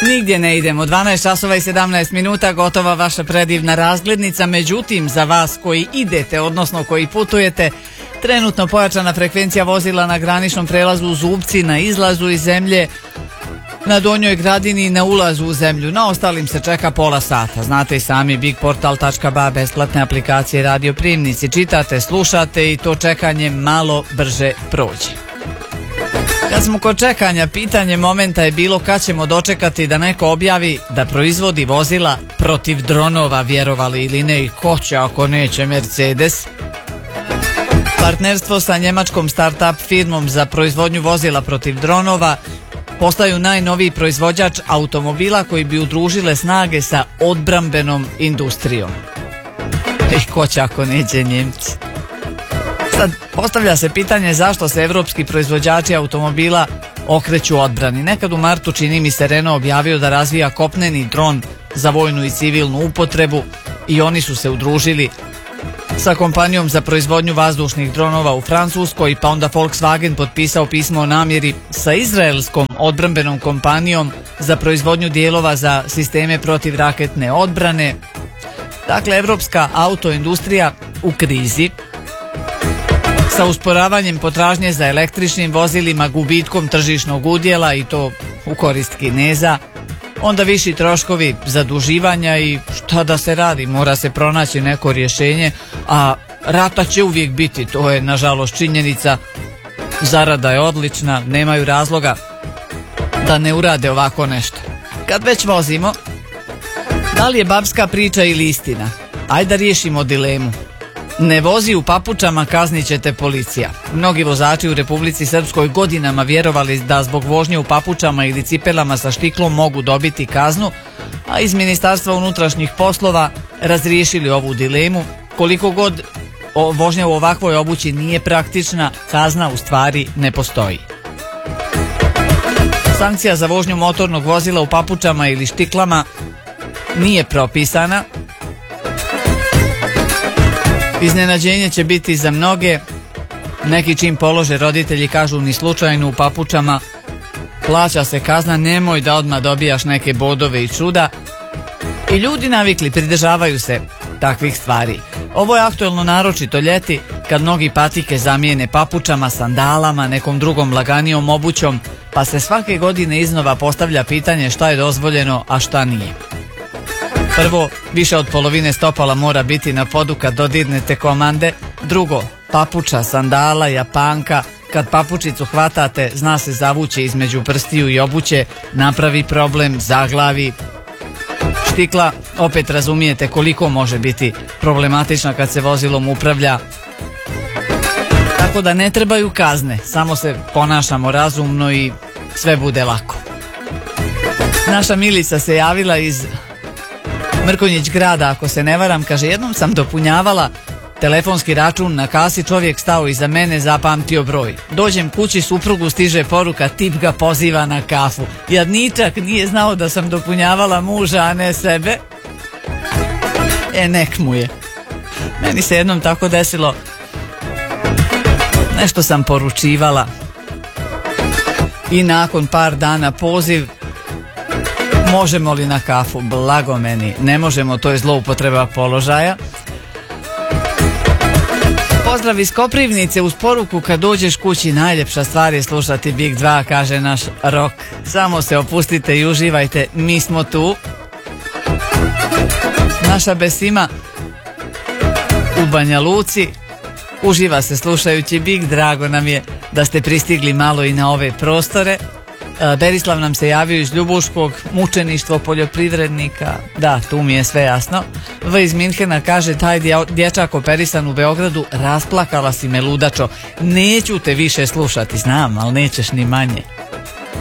Nigdje ne idemo, 12 časova i 17 minuta, gotova vaša predivna razglednica. Međutim, za vas koji idete, odnosno koji putujete, trenutno pojačana frekvencija vozila na graničnom prelazu u Zubci, na izlazu iz zemlje, na Donjoj Gradini i na ulazu u zemlju. Na ostalim se čeka pola sata. Znate i sami, bigportal.ba, besplatne aplikacije, radio primnici. Čitate, slušate i to čekanje malo brže prođe. Kad smo kod čekanja, pitanje momenta je bilo kad ćemo dočekati da neko objavi da proizvodi vozila protiv dronova, vjerovali ili ne, i ko će ako neće Mercedes. Partnerstvo sa njemačkom start-up firmom za proizvodnju vozila protiv dronova postaju najnoviji proizvođač automobila koji bi udružile snage sa odbrambenom industrijom. Ko će ako neće Njemci? Sad postavlja se pitanje zašto se evropski proizvođači automobila okreću odbrani. Nekad u martu, čini mi se, Renault objavio da razvija kopneni dron za vojnu i civilnu upotrebu i oni su se udružili sa kompanijom za proizvodnju vazdušnih dronova u Francuskoj, pa onda Volkswagen potpisao pismo o namjeri sa izraelskom odbrambenom kompanijom za proizvodnju dijelova za sisteme protivraketne odbrane. Dakle, evropska autoindustrija u krizi, sa usporavanjem potražnje za električnim vozilima, gubitkom tržišnog udjela i to u korist Kineza, onda viši troškovi zaduživanja i šta da se radi, mora se pronaći neko rješenje, a rata će uvijek biti, to je nažalost činjenica. Zarada je odlična, nemaju razloga da ne urade ovako nešto. Kad već vozimo, da li je babska priča ili istina? Ajde da riješimo dilemu. Ne vozi u papučama, kaznit će te policija. Mnogi vozači u Republici Srpskoj godinama vjerovali da zbog vožnje u papučama ili cipelama sa štiklom mogu dobiti kaznu, a iz Ministarstva unutrašnjih poslova razriješili ovu dilemu. Koliko god vožnja u ovakvoj obući nije praktična, kazna u stvari ne postoji. Sankcija za vožnju motornog vozila u papučama ili štiklama nije propisana. Iznenađenje će biti za mnoge. Neki čim polože roditelji kažu ni slučajno u papučama, plaća se kazna, nemoj da odmah dobijaš neke bodove i čuda. I ljudi navikli, pridržavaju se takvih stvari. Ovo je aktuelno naročito ljeti kad mnogi patike zamijene papučama, sandalama, nekom drugom laganijom obućom, pa se svake godine iznova postavlja pitanje šta je dozvoljeno, a šta nije. Prvo, više od polovine stopala mora biti na podu kad dodirnete komande. Drugo, papuča, sandala, japanka, kad papučicu hvatate, zna se zavući između prstiju i obuće, napravi problem, zaglavi. Štikla, opet razumijete koliko može biti problematična kad se vozilom upravlja. Tako da ne trebaju kazne, samo se ponašamo razumno i sve bude lako. Naša Milica se javila iz Mrkonjić grada, ako se ne varam, kaže, jednom sam dopunjavala telefonski račun na kasi, čovjek stao iza mene, zapamtio broj. Dođem kući, suprugu stiže poruka, tip ga poziva na kafu. Jadničak nije znao da sam dopunjavala muža, a ne sebe. Nek mu je. Meni se jednom tako desilo, nešto sam poručivala i nakon par dana poziv, možemo li na kafu? Blago meni, ne možemo, to je zloupotreba položaja. Pozdrav iz Koprivnice, uz poruku kad dođeš kući najljepša stvar je slušati Big 2, kaže naš Rok. Samo se opustite i uživajte, mi smo tu. Naša Besima u Banja Luci uživa se slušajući Big, drago nam je da ste pristigli malo i na ove prostore. Berislav nam se javio iz Ljubuškog, mučeništvo poljoprivrednika, da, tu mi je sve jasno. V iz Minhena kaže, taj dječak operisan u Beogradu, rasplakala si me ludačo, neću te više slušati, znam, ali nećeš ni manje.